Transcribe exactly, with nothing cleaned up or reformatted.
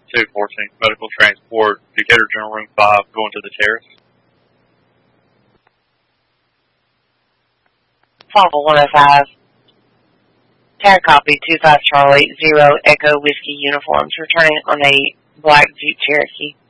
two fourteen, medical transport, Decatur General Room five, going to the terrace. Volvo one oh five. Tag copy two five Charlie, zero Echo Whiskey uniforms, returning on a black Jeep Cherokee.